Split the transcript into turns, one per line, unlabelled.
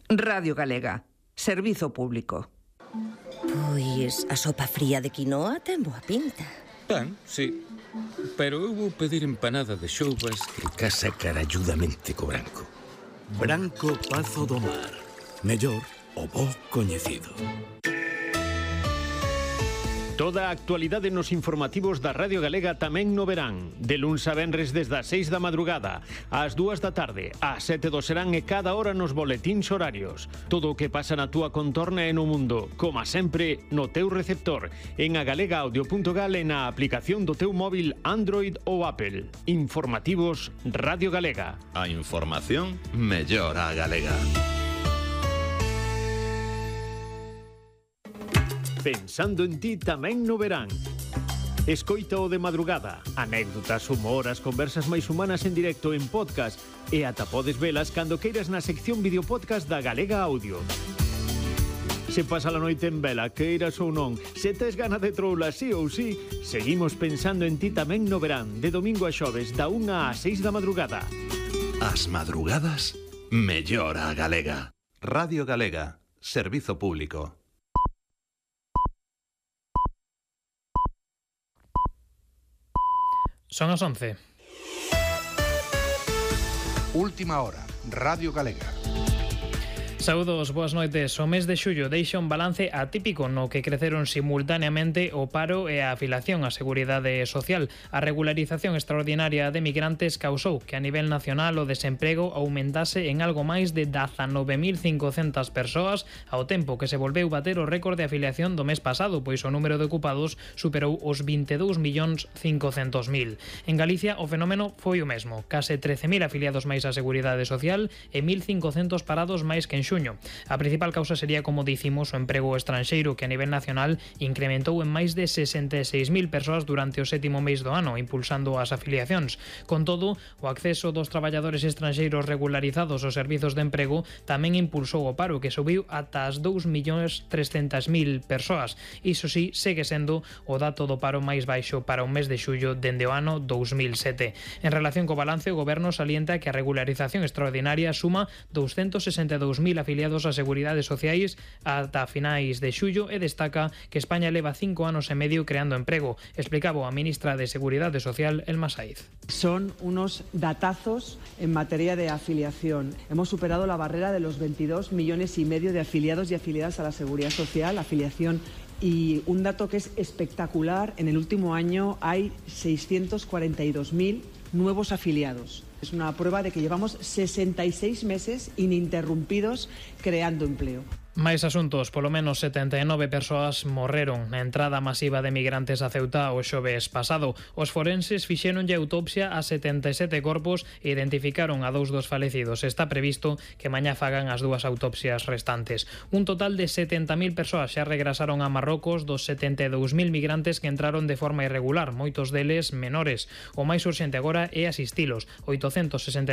Radio Galega. Servizo público.
Pois a sopa fría de quinoa ten boa pinta.
Ben, sí. Pero eu vou pedir empanada de xoubas que casa caralludamente co branco.
Branco Pazo do Mar. Mellor o bo coñecido.
Toda a actualidade nos informativos da Radio Galega tamén no verán. De luns a venres desde as 6 da madrugada, ás 2 da tarde, ás 7 do serán e cada hora nos boletíns horarios. Todo o que pasa na túa contorna e no mundo, como sempre, no teu receptor, en agalegaudio.gal e na aplicación do teu móvil Android ou Apple. Informativos Radio Galega.
A información mellor a galega.
Pensando en ti tamén no verán. Escoita o de madrugada, anécdotas, humor, as conversas máis humanas en directo en podcast e ata podes velas cando queiras na sección videopodcast da Galega Audio. Se pasa a noite en vela, queiras ou non, se tes gana de troula sí ou sí, seguimos pensando en ti tamén no verán, de domingo a xoves, da 1 a 6 da madrugada.
As madrugadas, mellor a galega. Radio Galega, servizo público.
Son as 11.
Última hora, Radio Galega.
Saúdos, boas noites. O mes de xullo deixa un balance atípico no que creceron simultaneamente o paro e a afiliación á Seguridade Social. A regularización extraordinaria de migrantes causou que a nivel nacional o desemprego aumentase en algo máis de 19.500 persoas, ao tempo que se volveu bater o récord de afiliación do mes pasado, pois o número de ocupados superou os 22.500.000. En Galicia o fenómeno foi o mesmo, case 13.000 afiliados máis á Seguridade Social e 1.500 parados máis que en xuño. A principal causa sería, como dicimos, o emprego estranxeiro, que a nivel nacional incrementou en máis de 66.000 persoas durante o sétimo mês do ano, impulsando as afiliacións. Con todo, o acceso dos traballadores estranxeiros regularizados aos servizos de emprego tamén impulsou o paro, que subiu ata as 2.300.000 persoas. Iso sí, segue sendo o dato do paro máis baixo para o mes de xullo dende o ano 2007. En relación co balance, o Goberno salienta que a regularización extraordinaria suma 262.000 afiliados a Seguridade Sociais ata finais de xullo e destaca que España leva 5 anos e medio creando emprego. Explicaba a ministra de Seguridade Social, Elma Saiz.
Son unos datazos en materia de afiliación. Hemos superado la barrera de los 22,5 millones de afiliados y afiliadas a la Seguridad Social, afiliación. Y un dato que es espectacular, en el último año hay 642.000 nuevos afiliados. Es una prueba de que llevamos 66 meses ininterrumpidos creando empleo.
Máis asuntos, polo menos 79 persoas morreron na entrada masiva de migrantes a Ceuta o xoves pasado. Os forenses fixéronlle autopsia a 77 corpos e identificaron a 2 dos falecidos. Está previsto que mañá fagan as 2 autopsias restantes. Un total de 70.000 persoas xa regresaron a Marrocos dos 72.000 migrantes que entraron de forma irregular, moitos deles menores. O máis urxente agora é asistilos. 860